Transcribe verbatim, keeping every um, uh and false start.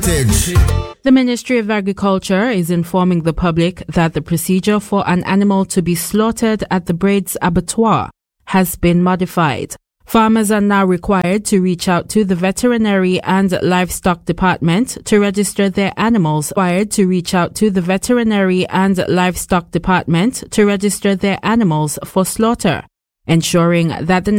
Heritage. The Ministry of Agriculture is informing the public that the procedure for an animal to be slaughtered at the Braids Abattoir has been modified. Farmers are now required to reach out to the Veterinary and Livestock Department to register their animals. Required to reach out to the Veterinary and Livestock Department to register their animals for slaughter, ensuring that the